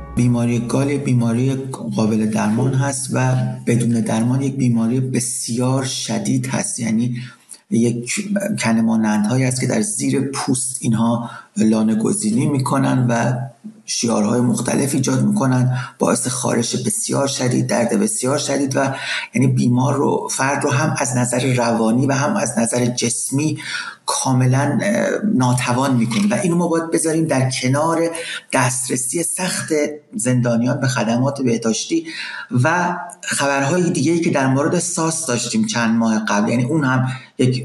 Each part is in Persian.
بیماری گال یک بیماری قابل درمان هست و بدون درمان یک بیماری بسیار شدید هست. یعنی یک کنه‌مانندهایی هست که در زیر پوست اینها لانه گزینی میکنن و شیارهای مختلف ایجاد میکنن، باعث خارش بسیار شدید، درد بسیار شدید و یعنی بیمار رو، فرد رو هم از نظر روانی و هم از نظر جسمی کاملا ناتوان میکنه و اینو ما باید بذاریم در کنار دسترسی سخت زندانیان به خدمات بهداشتی و خبرهای دیگه‌ای که در مورد ساس داشتیم چند ماه قبل. یعنی اون هم یک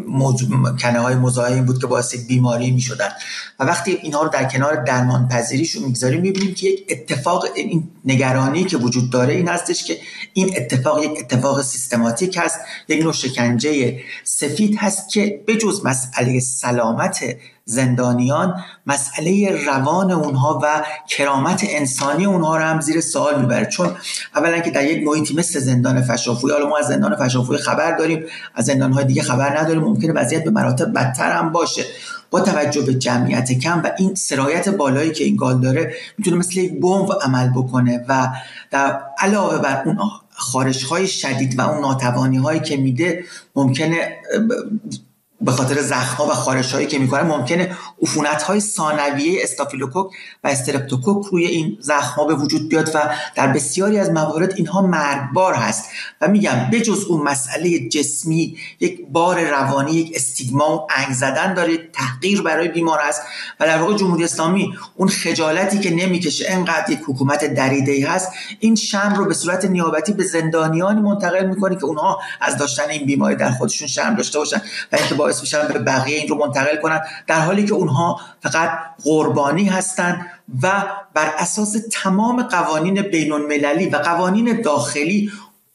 کنه‌های مزاحم بود که باعث بیماری میشدن و وقتی اینها رو در کنار درمان پذیریشون میگذاریم میبینیم که یک اتفاق، این نگرانی که وجود داره این هستش که این اتفاق یک اتفاق سیستماتیک هست، یک نوع شکنجه سفید هست که بجز مسئله سلامت زندانیان، مسئله روان اونها و کرامت انسانی اونها رو هم زیر سوال میبره. چون اولا که در یک محیطی مثل زندان فشافوی، حالا ما از زندان فشافوی خبر داریم، از زندان‌های دیگه خبر نداریم، ممکنه وضعیت به مراتب بدتر هم باشه، با توجه به جمعیت کم و این سرایت بالایی که این گال داره میتونه مثل یک بمب عمل بکنه و در علاوه بر اون خارش‌های شدید و اون ناتوانی‌هایی که میده، ممکنه به خاطر زخم‌ها و خارش‌هایی که می‌کنه ممکنه عفونت‌های ثانویه استافیلوکوک و استرپتوکوک روی این زخم‌ها به وجود بیاد و در بسیاری از موارد اینها مرگبار هست. و میگم بجز اون مسئله جسمی، یک بار روانی، یک استیگما و انگ زدن داره، تحقیر برای بیمار است و در واقع جمهوری اسلامی اون خجالتی که نمی‌کشه انقدر یک حکومت دریده‌ای هست، این شرم رو به صورت نیابتی به زندانیانی منتقل می‌کنه که اونها از داشتن این بیماری در خودشون شرم داشته باشن و اینکه باعث میشن به بقیه این رو منتقل کنن، در حالی که اونها فقط قربانی هستن و بر اساس تمام قوانین بین المللی و قوانین داخلی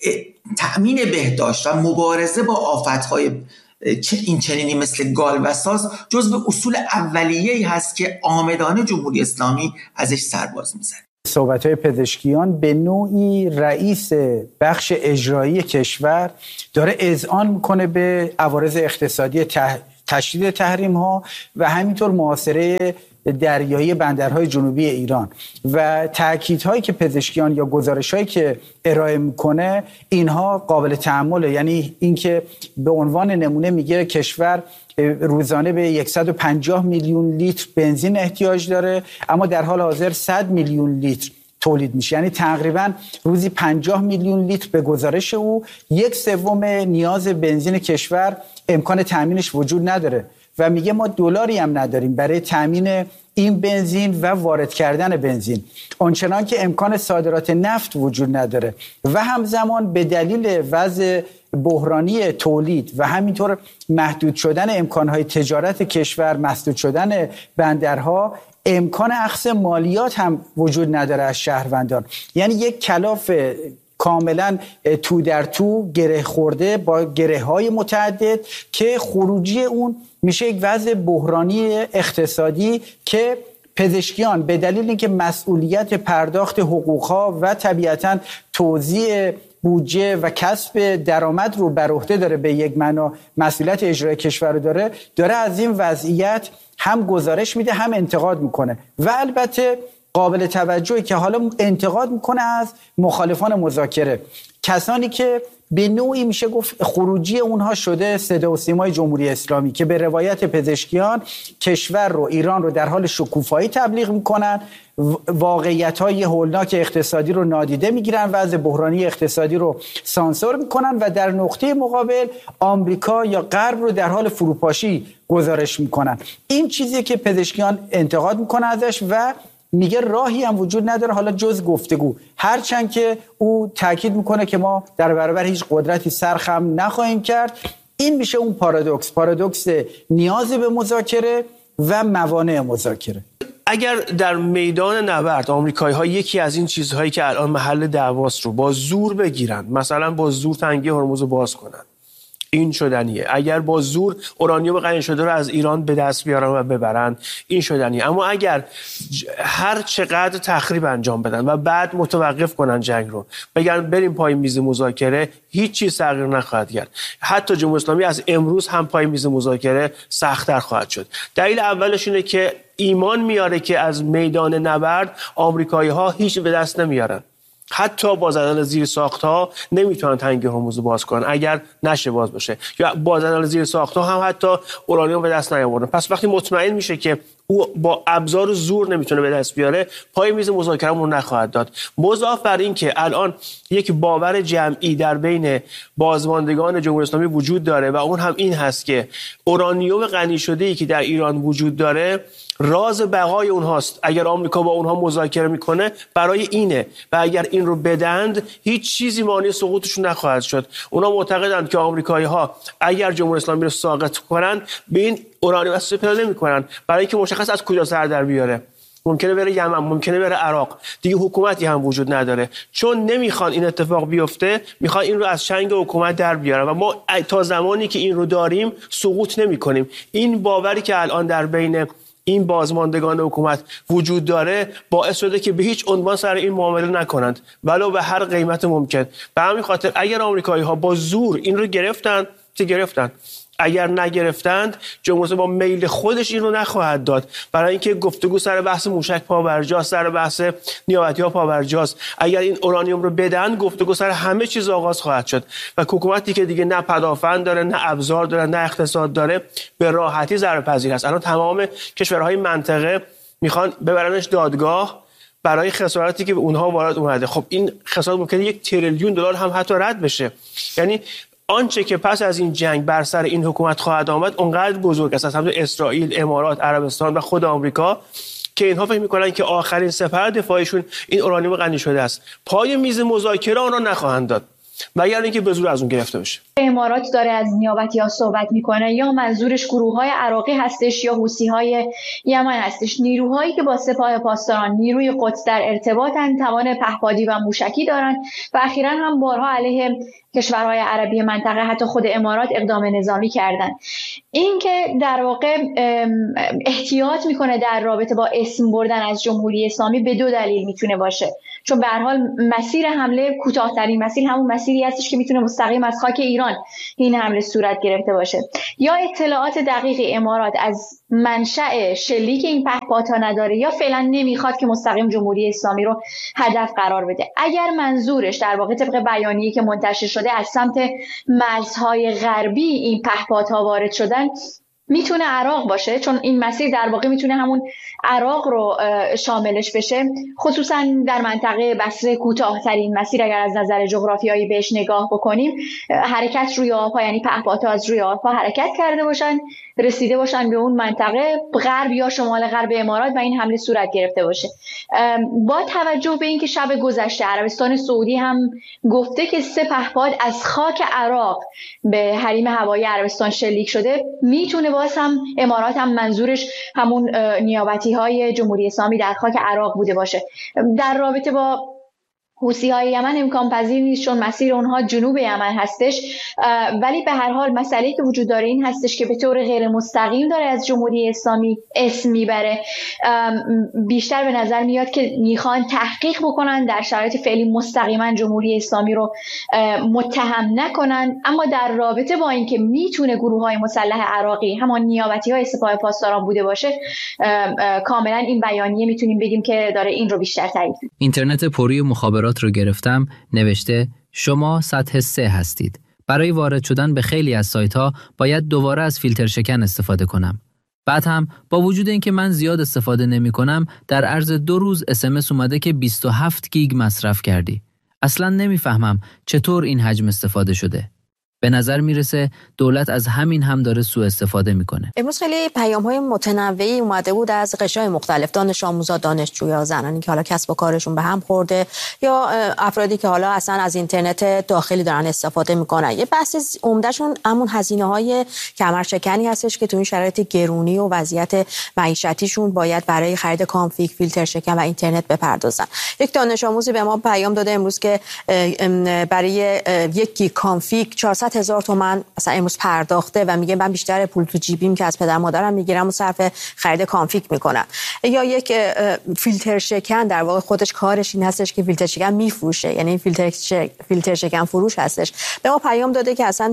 تأمین بهداشت و مبارزه با آفت‌های این چنینی مثل گال و ساس جزو اصول اولیه‌ای هست که عامدانه جمهوری اسلامی ازش سرباز میزنه. صحبت‌های پزشکیان به نوعی رئیس بخش اجرایی کشور داره اذعان میکنه به عوارض اقتصادی تشدید تحریم‌ها و همینطور محاصره دریایی بندرهای جنوبی ایران و تأکیدهایی که پزشکیان یا گزارش‌هایی که ارائه میکنه اینها قابل تأمله. یعنی اینکه به عنوان نمونه میگه کشور روزانه به 150 میلیون لیتر بنزین احتیاج داره، اما در حال حاضر 100 میلیون لیتر تولید میشه. یعنی تقریبا روزی 50 میلیون لیتر به گزارش او، 1/3 نیاز بنزین کشور امکان تامینش وجود نداره و میگه ما دلاری هم نداریم برای تامین این بنزین و وارد کردن بنزین، آنچنان که امکان صادرات نفت وجود نداره و همزمان به دلیل وضع بحرانی تولید و همینطور محدود شدن امکانهای تجارت کشور، مسدود شدن بندرها، امکان اخذ مالیات هم وجود نداره از شهروندان. یعنی یک کلاف کاملا تو در تو گره خورده با گره های متعدد که خروجی اون میشه یک وضع بحرانی اقتصادی که پزشکیان به دلیل اینکه مسئولیت پرداخت حقوقها و طبیعتاً توزیع بودجه و کسب درآمد رو بر عهده داره، به یک معنا مسئولیت اجرای کشور رو داره از این وضعیت هم گزارش میده هم انتقاد میکنه و البته قابل توجهی که حالا انتقاد میکنه از مخالفان مذاکره، کسانی که به نوعی میشه گفت خروجی اونها شده صدا و سیمای جمهوری اسلامی که به روایت پزشکیان کشور رو، ایران رو در حال شکوفایی تبلیغ میکنن، واقعیت‌های هولناک اقتصادی رو نادیده میگیرن، وضع بحرانی اقتصادی رو سانسور میکنن و در نقطه مقابل آمریکا یا غرب رو در حال فروپاشی گزارش میکنن. این چیزی که پزشکیان انتقاد میکنن ازش و میگه راهی هم وجود نداره حالا جز گفتگو، هرچند که او تاکید میکنه که ما در برابر هیچ قدرتی سرخم نخواهیم کرد. این میشه اون پارادوکس نیاز به مذاکره و موانع مذاکره. اگر در میدان نبرد آمریکایی‌ها یکی از این چیزهایی که الان محل دعواست رو با زور بگیرن، مثلا با زور تنگی هرمز رو باز کنن، این شدنیه. اگر با زور اورانیوم غنی شده رو از ایران به دست بیارن و ببرن، این شدنیه. اما اگر هر چقدر تخریب انجام بدن و بعد متوقف کنن جنگ رو، بگن بریم پای میز مذاکره، هیچ چیز تغییر نخواهد کرد. حتی جمهوری اسلامی از امروز هم پای میز مذاکره سخت‌تر خواهد شد. دلیل اولش اینه که ایمان میاره که از میدان نبرد آمریکایی‌ها هیچ به دست نمیارن. حتی با زدن زیر ساخت‌ها نمیتونن تنگه هرمز رو باز کنن اگر نشه باز بشه، یا با زدن زیر ساخت‌ها هم حتی اورانیوم به دست نیاوردن. پس وقتی مطمئن میشه که او با ابزار زور نمیتونه به دست بیاره، پای میز مذاکره رو نخواهد داد. مضاف بر این که الان یک باور جمعی در بین بازماندگان جمهوری اسلامی وجود داره و اون هم این هست که اورانیوم غنی شده‌ای که در ایران وجود داره راز بقای اونهاست. اگر آمریکا با اونها مذاکره میکنه برای اینه و اگر این رو بدند هیچ چیزی مانع سقوطشون نخواهد شد. اونا معتقدند که آمریکایی‌ها اگر جمهوری اسلامی رو ساقط کنن به این اورانیوم استفاده نمی‌کنن، برای اینکه مشخص از کجا سر در بیاره. ممکنه بره یمن، ممکنه بره عراق، دیگه حکومتی هم وجود نداره. چون نمیخوان این اتفاق بیفته، میخوان این رو از چنگ حکومت در بیارن و ما تا زمانی که این رو داریم سقوط نمی‌کنیم. این باوری که الان در بین این بازماندگان حکومت وجود داره باعث شده که به هیچ عنوان سر این معامله نکنند ولو به هر قیمت ممکن. به همین خاطر اگر آمریکایی‌ها با زور این رو گرفتن، اگر نگرفتند، جمهوری با میل خودش این رو نخواهد داد، برای اینکه گفتگو سر بحث موشک پابرجاست، سر بحث نیابتی‌ها پابرجاست. اگر این اورانیوم رو بدن، گفتگو سر همه چیز آغاز خواهد شد و حکومتی که دیگه نه پدافند داره، نه ابزار داره، نه اقتصاد داره، به راحتی ضررپذیر است. الان تمام کشورهای منطقه میخوان ببرنش دادگاه برای خسارتی که به اونها وارد اومده. خب این خسارت ممکنه 1 تریلیون دلار هم حتی رد بشه. یعنی آنچه که پس از این جنگ بر سر این حکومت خواهد آمد اونقدر بزرگ است، از سمت اسرائیل، امارات، عربستان و خود آمریکا، که اینها فکر می‌کنن که آخرین سپر دفاعیشون این اورانیوم غنی شده است. پای میز مذاکره آن را نخواهند داد مگر اینکه به زور از اون گرفته بشه. امارات داره از نیابتی‌ها صحبت میکنه، یا منظورش گروه‌های عراقی هستش یا حوثی‌های یمن هستش. نیروهایی که با سپاه پاسداران، نیروی قدس در ارتباطن، توان پهپادی و موشکی دارن و اخیراً هم بارها علیه کشورهای عربی منطقه، حتی خود امارات، اقدام نظامی کردن. این که در واقع احتیاط میکنه در رابطه با اسم بردن از جمهوری اسلامی به 2 دلیل میتونه باشه. چون به هر حال مسیر حمله کوتاه‌ترین مسیر همون مسیری هستش که میتونه مستقیم از خاک ایران این حمله صورت گرفته باشه. یا اطلاعات دقیق امارات از منشأ شلیک این پهپادها نداره، یا فعلا نمیخواد که مستقیم جمهوری اسلامی رو هدف قرار بده. اگر منظورش در واقع طبق بیانیه‌ای که منتشر شده از سمت مرزهای غربی این پهپادها وارد شدن، میتونه عراق باشه، چون این مسیر در واقع میتونه همون عراق رو شاملش بشه، خصوصا در منطقه بصره کوتاه‌ترین مسیر اگر از نظر جغرافیایی بهش نگاه بکنیم، حرکت روی آب‌ها، یعنی پهپادها از روی آب‌ها حرکت کرده باشن، رسیده باشن به اون منطقه غرب یا شمال غرب امارات و این حمله صورت گرفته باشه. با توجه به اینکه شب گذشته عربستان سعودی هم گفته که 3 پهپاد از خاک عراق به حریم هوایی عربستان شلیک شده، میتونه باز هم امارات هم منظورش همون نیابتی‌های جمهوری اسلامی در خاک عراق بوده باشه. در رابطه با حوثی‌های یمن امکان پذیر نیست، چون مسیر اونها جنوب یمن هستش، ولی به هر حال مسئله‌ای که وجود داره این هستش که به طور غیر مستقیم داره از جمهوری اسلامی اسم میبره. بیشتر به نظر میاد که میخوان تحقیق بکنن، در شرایط فعلی مستقیما جمهوری اسلامی رو متهم نکنن، اما در رابطه با اینکه میتونه گروه‌های مسلح عراقی همان نیابتی‌های سپاه پاسداران بوده باشه، کاملا این بیانیه میتونیم بگیم که داره این رو بیشتر تایید. اینترنت پوری مخابرات رو گرفتم، نوشته شما سطح 3 هستید. برای وارد شدن به خیلی از سایت‌ها باید دوباره از فیلتر شکن استفاده کنم. بعد هم با وجود اینکه من زیاد استفاده نمی‌کنم، در عرض 2 روز SMS اومده که 27 گیگ مصرف کردی. اصلاً نمیفهمم چطور این حجم استفاده شده. به نظر میرسه دولت از همین هم داره سوء استفاده میکنه. امروز خیلی پیام‌های متنوعی اومده بود از قشرهای مختلف، دانش آموزا، دانشجویا، زنانی که حالا کسب و کارشون به هم خورده، یا افرادی که حالا اصلا از اینترنت داخلی دارن استفاده میکنن. یه بحث عمدهشون همون هزینه‌های کمرشکنی هستش که تو این شرایط گرونی و وضعیت معیشتیشون باید برای خرید کانفیگ، فیلتر شکن و اینترنت بپردازن. یک دانش آموزی به ما پیام داده امروز که برای 1 گیگ کانفیگ 400 500,000 تومان مثلا امروز پرداخته و میگه من بیشتر پول تو جیبیم که از پدر مادرم میگیرم و صرف خرید کانفیگ میکنم. یا یک فیلتر شکن در واقع خودش کارش این هستش که فیلتر شکن میفروشه، یعنی فیلتر شکن فروش هستش. به ما پیام داده که اصلا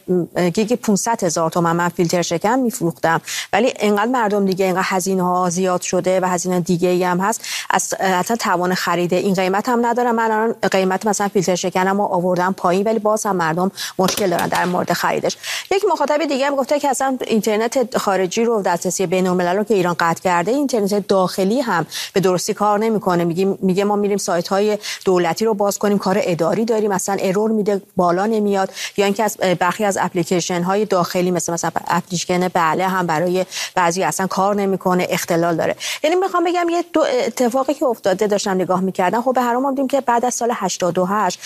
گیگ 500,000 تومان من فیلتر شکن میفروختم، ولی اینقدر مردم دیگه اینقدر هزینه ها زیاد شده و هزینه دیگه ای هم هست، اصلا توان خرید این قیمت هم ندارم. من الان قیمت مثلا فیلتر شکنم رو آوردم پایین، ولی باز هم مردم مشکل دارن در مورد خریدش. یک مخاطب دیگه هم گفته که اصلا اینترنت خارجی رو دسترسی بین‌الملل رو که ایران قطع کرده، اینترنت داخلی هم به درستی کار نمیکنه. میگه ما میریم سایت های دولتی رو باز کنیم، کار اداری داریم، مثلا ارور میده، بالا نمیاد. یا اینکه از برخی از اپلیکیشن های داخلی مثلا اپلیکیشن بله هم برای بعضی اصلا کار نمیکنه، اختلال داره. یعنی میخوام بگم یه دو اتفاقی که افتاده داشتم نگاه میکردم. خب به هر حال دیدیم که بعد از سال 88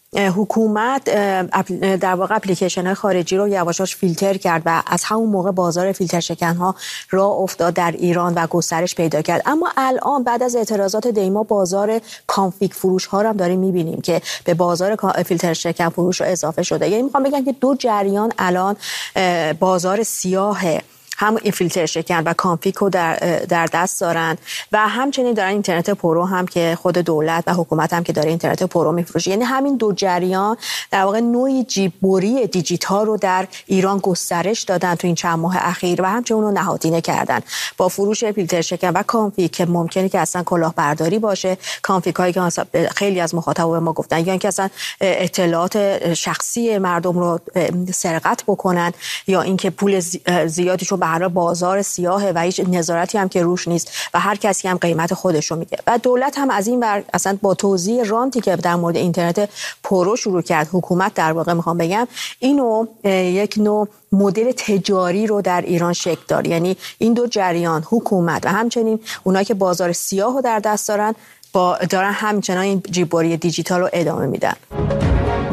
حکومت در واقع اپلیکیشن های خارجی رو یواشاش فیلتر کرد و از همون موقع بازار فیلتر شکن ها راه افتاد در ایران و گسترش پیدا کرد. اما الان بعد از اعتراضات دیما بازار کانفیگ فروش ها رو هم داریم میبینیم که به بازار فیلتر شکن فروش رو اضافه شده. یعنی میخوام بگم که دو جریان الان بازار سیاه هم این فیلتر شکن و کانفیگ رو در دست دارن و همچنین دارن اینترنت پرو هم که خود دولت و حکومت هم که داره اینترنت پرو میفروشه. یعنی همین دو جریان در واقع نوعی جیببری دیجیتال رو در ایران گسترش دادن تو این چند ماه اخیر و همچنین اون رو نهادینه کردن با فروش فیلتر شکن و کانفیگ که ممکنه که اصلا کلاهبرداری باشه. کانفیگ هایی که خیلی از مخاطبا به ما گفتن یا اینکه اصلا اطلاعات شخصی مردم رو سرقت بکنن یا اینکه پول زیادیشو برای بازار سیاهه و هیچ نظارتی هم که روش نیست و هر کسی هم قیمت خودش رو میده. و دولت هم از این ور اصلا با توزیع رانتی که در مورد اینترنت پرو شروع کرد، حکومت در واقع میخوام بگم اینو یک نوع مدل تجاری رو در ایران شکل داد. یعنی این دو جریان، حکومت و همچنین اونایی که بازار سیاه رو در دست دارن، دارن همچنان این جیببری دیجیتال رو ادامه میدن.